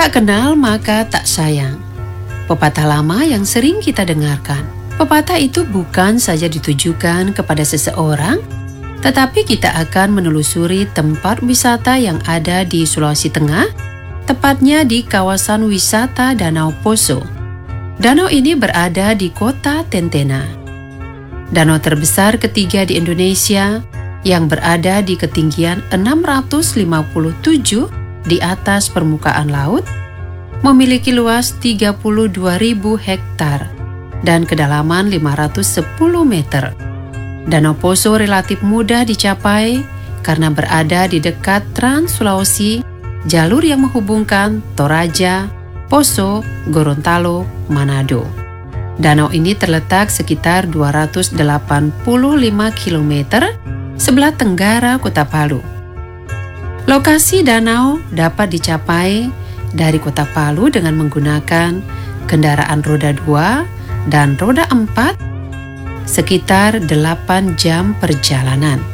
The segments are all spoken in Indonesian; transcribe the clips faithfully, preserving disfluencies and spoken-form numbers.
Tak kenal maka tak sayang. Pepatah lama yang sering kita dengarkan. Pepatah itu bukan saja ditujukan kepada seseorang, tetapi kita akan menelusuri tempat wisata yang ada di Sulawesi Tengah, tepatnya di kawasan wisata Danau Poso. Danau ini berada di kota Tentena. Danau terbesar ketiga di Indonesia yang berada di ketinggian enam ratus lima puluh tujuh di atas permukaan laut, memiliki luas tiga puluh dua ribu hektar dan kedalaman lima ratus sepuluh meter. Danau Poso relatif mudah dicapai karena berada di dekat Trans Sulawesi, jalur yang menghubungkan Toraja, Poso, Gorontalo, Manado. Danau ini terletak sekitar dua ratus delapan puluh lima kilometer sebelah tenggara Kota Palu. Lokasi danau dapat dicapai dari Kota Palu dengan menggunakan kendaraan roda dua dan roda empat sekitar delapan jam perjalanan.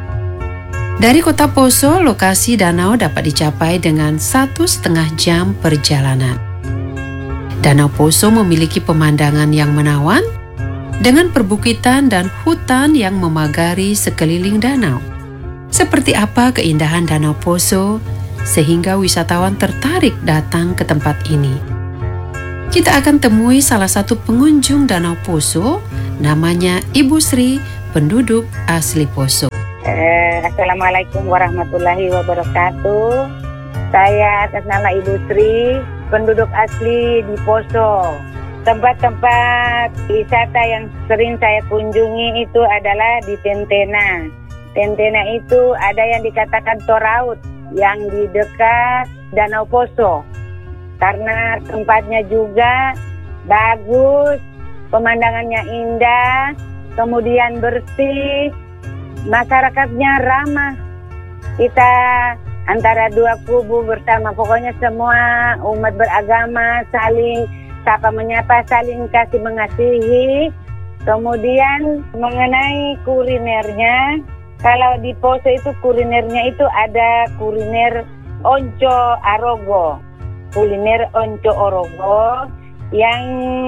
Dari Kota Poso, lokasi danau dapat dicapai dengan satu setengah jam perjalanan. Danau Poso memiliki pemandangan yang menawan dengan perbukitan dan hutan yang memagari sekeliling danau. Seperti apa keindahan Danau Poso sehingga wisatawan tertarik datang ke tempat ini? Kita akan temui salah satu pengunjung Danau Poso, namanya Ibu Sri, penduduk asli Poso. Eh, Assalamualaikum warahmatullahi wabarakatuh. Saya atas nama Ibu Sri, penduduk asli di Poso. Tempat-tempat wisata yang sering saya kunjungi itu adalah di Tentena. Tentena itu ada yang dikatakan Toraut, yang di dekat Danau Poso. Karena tempatnya juga bagus, pemandangannya indah, kemudian bersih, masyarakatnya ramah. Kita antara dua kubu bersama, pokoknya semua umat beragama saling sapa menyapa, saling kasih mengasihi. Kemudian mengenai kulinernya, kalau di Poso itu kulinernya itu ada kuliner onco arogo. Kuliner onco orogo yang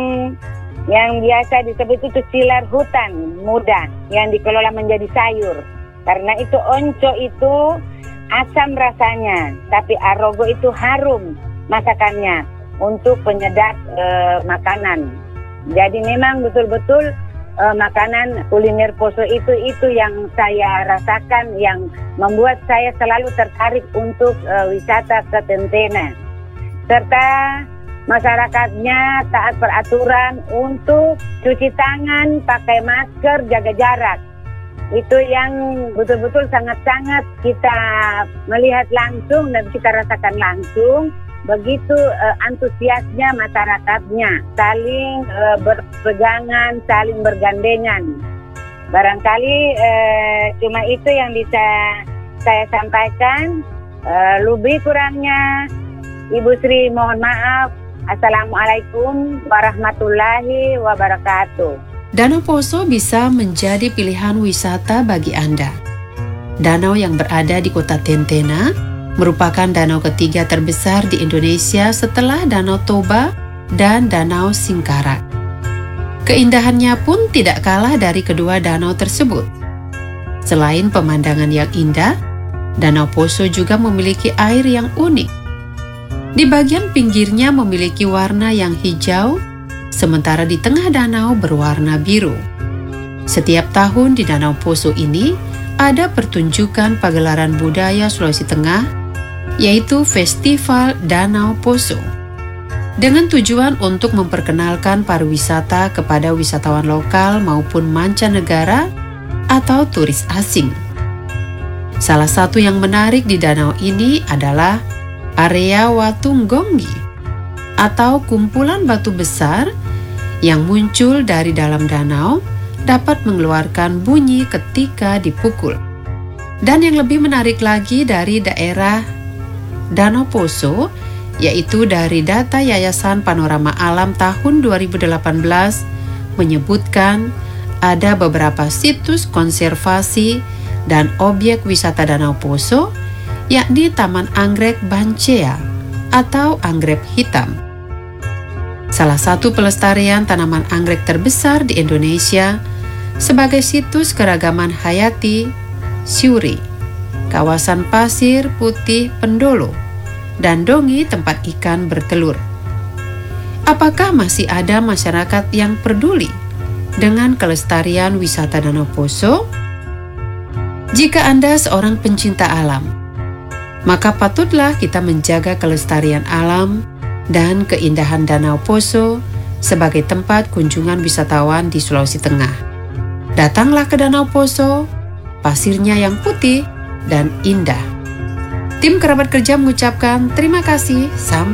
yang biasa disebut itu silar hutan muda yang dikelola menjadi sayur. Karena itu onco itu asam rasanya, tapi arogo itu harum masakannya untuk penyedap e, makanan. Jadi memang betul-betul e, makanan kuliner Poso itu itu yang saya rasakan, yang membuat saya selalu tertarik untuk e, wisata ke Tentena. Serta masyarakatnya taat peraturan untuk cuci tangan, pakai masker, jaga jarak. Itu yang betul-betul sangat-sangat kita melihat langsung dan kita rasakan langsung. Begitu uh, antusiasnya masyarakatnya, saling uh, berpegangan, saling bergandengan. Barangkali uh, cuma itu yang bisa saya sampaikan. Uh, lebih kurangnya Ibu Sri mohon maaf. Assalamualaikum warahmatullahi wabarakatuh. Danau Poso bisa menjadi pilihan wisata bagi Anda. Danau yang berada di kota Tentena merupakan danau ketiga terbesar di Indonesia setelah Danau Toba dan Danau Singkarak. Keindahannya pun tidak kalah dari kedua danau tersebut. Selain pemandangan yang indah, Danau Poso juga memiliki air yang unik. Di bagian pinggirnya memiliki warna yang hijau, sementara di tengah danau berwarna biru. Setiap tahun di Danau Poso ini ada pertunjukan pagelaran budaya Sulawesi Tengah, yaitu Festival Danau Poso, dengan tujuan untuk memperkenalkan pariwisata kepada wisatawan lokal maupun mancanegara atau turis asing. Salah satu yang menarik di danau ini adalah area Watunggongi atau kumpulan batu besar yang muncul dari dalam danau dapat mengeluarkan bunyi ketika dipukul. Dan yang lebih menarik lagi dari daerah Danau Poso, yaitu dari data Yayasan Panorama Alam tahun dua ribu delapan belas menyebutkan ada beberapa situs konservasi dan objek wisata Danau Poso, yakni Taman Anggrek Bancea, atau anggrek hitam. Salah satu pelestarian tanaman anggrek terbesar di Indonesia sebagai situs keragaman hayati, Syuri, kawasan pasir putih Pendolo, dan Dongi tempat ikan bertelur. Apakah masih ada masyarakat yang peduli dengan kelestarian wisata Danau Poso? Jika Anda seorang pencinta alam, maka patutlah kita menjaga kelestarian alam dan keindahan Danau Poso sebagai tempat kunjungan wisatawan di Sulawesi Tengah. Datanglah ke Danau Poso, pasirnya yang putih dan indah. Tim Kerabat Kerja mengucapkan terima kasih. Sampai